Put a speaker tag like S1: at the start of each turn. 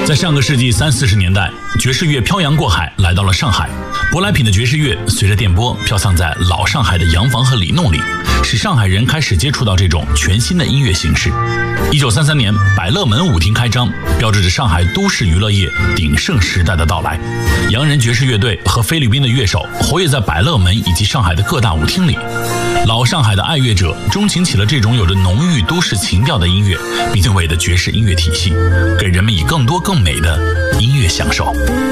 S1: 在上个世纪30-40年代，爵士乐漂洋过海来到了上海。舶来品的爵士乐随着电波飘散在老上海的洋房和里弄里，使上海人开始接触到这种全新的音乐形式。1933年，百乐门舞厅开张，标志着上海都市娱乐业鼎盛时代的到来。洋人爵士乐队和菲律宾的乐手活跃在百乐门以及上海的各大舞厅里。老上海的爱乐者钟情起了这种有着浓郁都市情调的音乐，并且为的爵士音乐体系，给人们以更多更美的音乐享受。